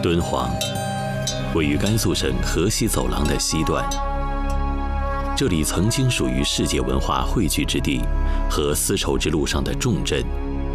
敦煌位于甘肃省河西走廊的西段，这里曾经属于世界文化汇聚之地和丝绸之路上的重镇。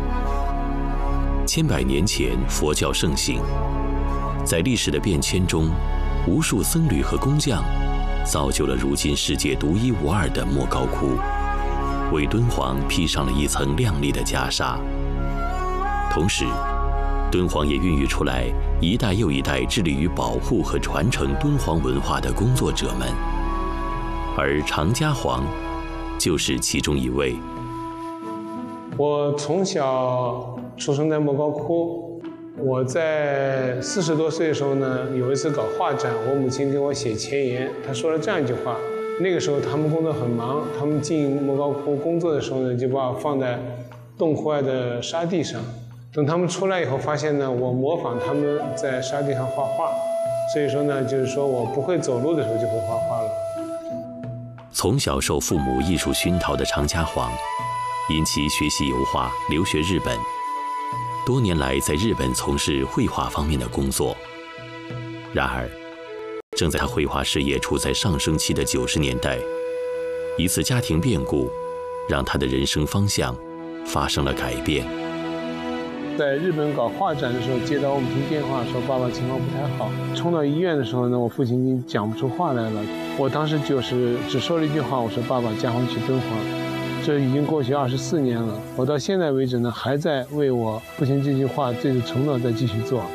千百年前，佛教盛行，在历史的变迁中，无数僧侣和工匠造就了如今世界独一无二的莫高窟，为敦煌披上了一层亮丽的袈裟。同时，敦煌也孕育出来一代又一代致力于保护和传承敦煌文化的工作者们，而常家煌就是其中一位。 我从小出生在莫高窟，我在40多岁的时候呢，有一次搞画展，我母亲给我写前言，她说了这样一句话：那个时候他们工作很忙，他们进莫高窟工作的时候呢，就把我放在洞窟外的沙地上。等他们出来以后，发现呢，我模仿他们在沙地上画画，所以说呢，就是说我不会走路的时候就会画画了。 从小受父母艺术熏陶的常家煌，因其学习油画，留学日本，多年来在日本从事绘画方面的工作。然而，正在他绘画事业处在上升期的90年代，一次家庭变故让他的人生方向发生了改变。 在日本搞画展的时候，接到我母亲电话说爸爸情况不太好，冲到医院的时候呢，我父亲已经讲不出话来了。我当时就是只说了一句话，我说爸爸家煌去敦煌。这已经过去24年了，我到现在为止呢，还在为我父亲这句话这个承诺在继续做。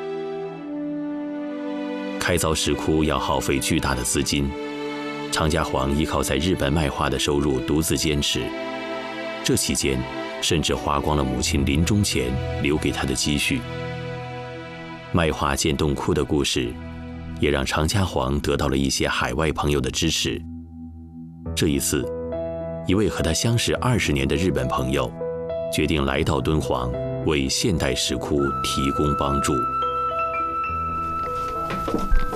开凿石窟要耗费巨大的资金，常家煌依靠在日本卖画的收入独自坚持，这期间甚至花光了母亲临终前留给他的积蓄。卖画建洞窟的故事，也让常家煌得到了一些海外朋友的支持。这一次，一位和他相识20年的日本朋友，决定来到敦煌，为现代石窟提供帮助。